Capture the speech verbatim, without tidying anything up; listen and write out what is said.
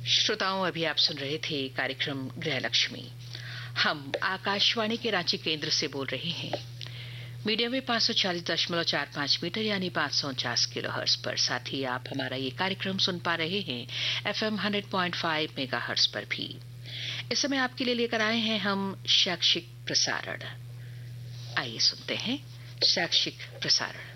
श्रोताओं, अभी आप सुन रहे थे कार्यक्रम गृह लक्ष्मी। हम आकाशवाणी के रांची केंद्र से बोल रहे हैं। मीडियम में पाँच सौ चालीस दशमलव चार पाँच मीटर यानी पाँच सौ उनचास किलो हर्ट्ज पर। साथ ही आप हमारा ये कार्यक्रम सुन पा रहे हैं एफएम सौ पॉइंट पाँच मेगा हर्ट्ज पर भी। इस समय आपके लिए लेकर आए हैं हम शैक्षिक प्रसारण। आइए सुनते हैं शैक्षिक प्रसारण।